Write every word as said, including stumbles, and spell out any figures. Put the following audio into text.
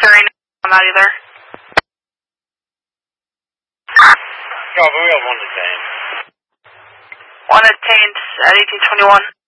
Surrey, I'm not either. Bravo, we have one detained. One detained at eighteen twenty-one.